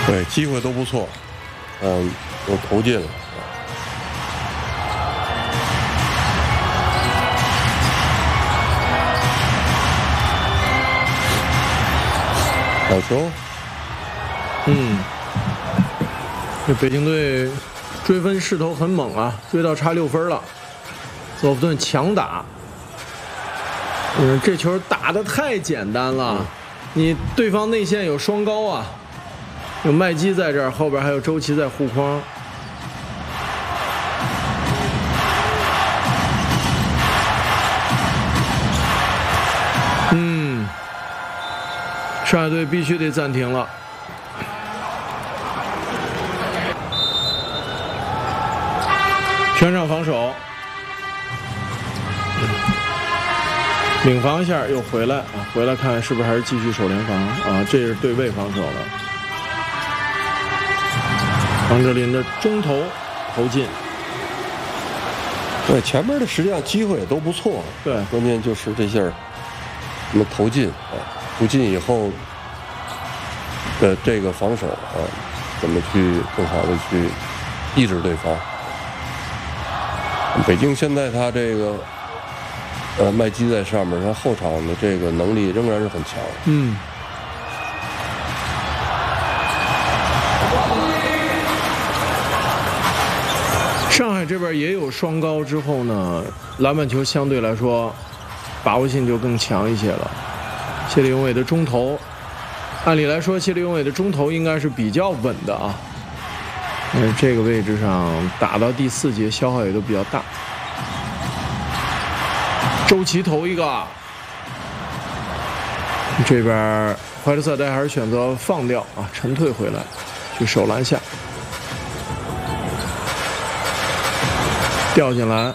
对，机会都不错，都投进了。好球！ 这北京队追分势头很猛啊，追到差6分了。佐夫顿强打，这球打得太简单了。你对方内线有双高啊，有麦基在这儿，后边还有周琦在护框。上海队必须得暂停了。全场防守，领防一下又回来啊，回来看是不是还是继续守联防啊？这是对位防守了。王哲林的中投投进。 对，前面的实际上机会也都不错， 对， 关键就是这下什么投进啊，不进以后的这个防守啊，怎么去更好的去抑制对方。北京现在他这个麦基在上面，他后场的这个能力仍然是很强。 上海这边也有双高之后呢，篮板球相对来说把握性就更强一些了。谢立永伟的中投，按理来说谢立永伟的中投应该是比较稳的啊。这个位置上打到第4节消耗也都比较大。周琦投一个，这边怀特塞德还是选择放掉啊，沉退回来去守篮下，掉进来。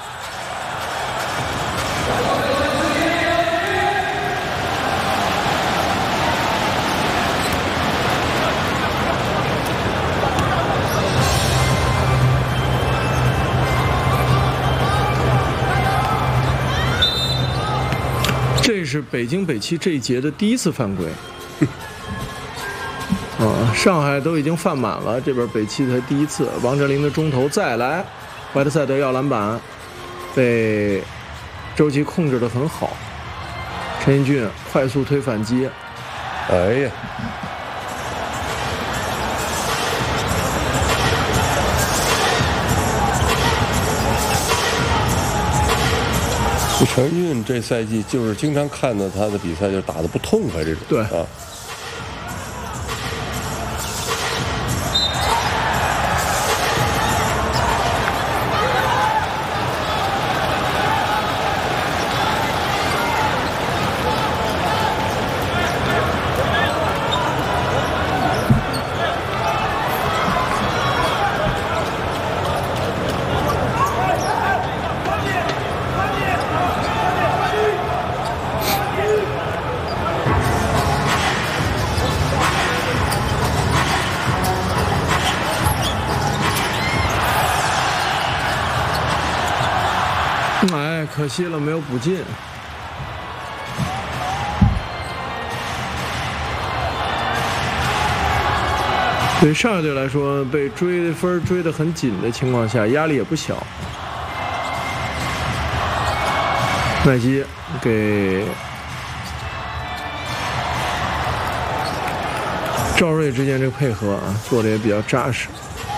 这是北京北七这一节的第1次犯规。上海都已经犯满了，这边北七才第1次。王哲林的中投再来，怀特塞德要篮板，被周琦控制得很好。陈英俊快速推反击， 哎呀！陈俊这赛季就是经常看到他的比赛，就打得不痛快这种。 对啊。 可惜了，没有补进。对上海队来说，被追分追得很紧的情况下，压力也不小。麦基给赵睿之间这个配合啊，做的也比较扎实。